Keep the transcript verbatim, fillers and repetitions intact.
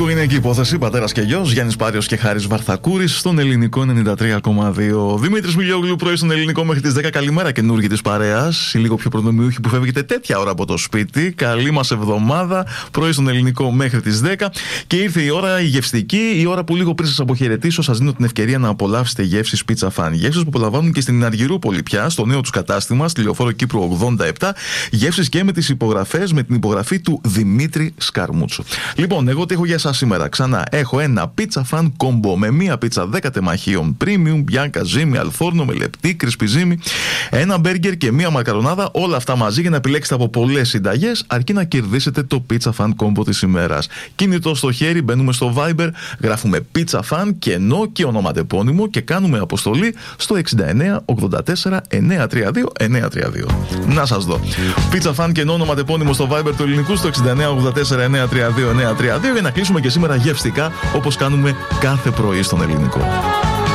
Οικογενειακή υπόθεση, πατέρας και γιος, Γιάννης Πάριος και Χάρης Βαρθακούρης, στον Ελληνικό ενενήντα τρία κόμμα δύο. Δημήτρης Μιλιόγλου, πρωί στον Ελληνικό μέχρι τις δέκα. Καλημέρα, καινούργοι της παρέας. Οι λίγο πιο προνομιούχοι που φεύγετε τέτοια ώρα από το σπίτι. Καλή μας εβδομάδα, πρωί στον Ελληνικό μέχρι τις δέκα. Και ήρθε η ώρα η γευστική, η ώρα που λίγο πριν σας αποχαιρετήσω, σας δίνω την ευκαιρία να απολαύσετε γεύσεις Pizza Fan. Γεύσεις που απολαμβάνουν και στην Αργυρούπολη πια, στο νέο τους κατάστημα, στη Λεωφόρο Κύπρου ογδόντα επτά. Γεύσεις και με τις υπογραφές, με την υπογραφή του Δημήτρη Σκαρμούτσου. Λοιπόν, εγώ τι έχω για εσάς σήμερα? Ξανά έχω ένα Pizza Fan combo με μία πίτσα δέκα τεμαχίων premium, bianca, ζύμη, αλφόρνο με λεπτή, κρυσπή ζύμη, ένα μπέργκερ και μία μακαρονάδα. Όλα αυτά μαζί για να επιλέξετε από πολλές συνταγές, αρκεί να κερδίσετε το Pizza Fan combo της ημέρας. Κινητό στο χέρι, μπαίνουμε στο Viber, γράφουμε Pizza Fan, κενό και ονοματεπώνυμο και κάνουμε αποστολή στο εξήντα εννέα ογδόντα τέσσερα εννιακόσια τριάντα δύο εννιακόσια τριάντα δύο. Να σας δω. Pizza Fan, κενό ονοματεπώνυμο στο Viber του Ελληνικού στο εξήντα εννέα ογδόντα τέσσερα εννιακόσια τριάντα δύο εννιακόσια τριάντα δύο για να κλείσουμε και σήμερα γευστικά όπως κάνουμε κάθε πρωί στον Ελληνικό.